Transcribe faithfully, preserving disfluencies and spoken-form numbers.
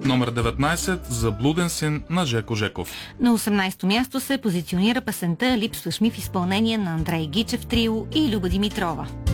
Номер деветнайсет "Заблуден син" на Жеко Жеков. На осемнайсето място се позиционира песента "Липсваш ми" в изпълнение на Андрей Гичев Трио и Люба Димитрова.